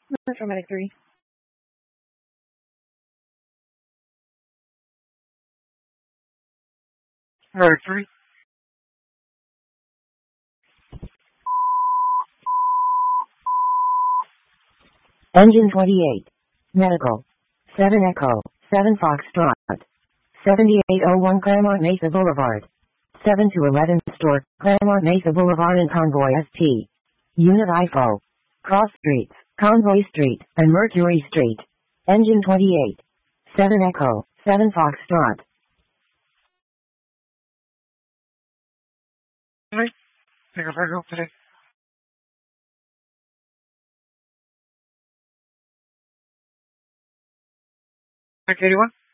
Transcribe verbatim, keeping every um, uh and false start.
Traumatic three. Alright, three. Engine twenty-eight. Medical. seven Echo. seven Foxtrot. seventy-eight oh one Claremont Mesa Boulevard. seven to eleven Store, Claremont Mesa Boulevard and Convoy S T. Unit I F O. Cross Streets, Convoy Street, and Mercury Street. Engine twenty-eight. seven Echo. seven Foxtrot. Three. Take a break up today. eighty-one.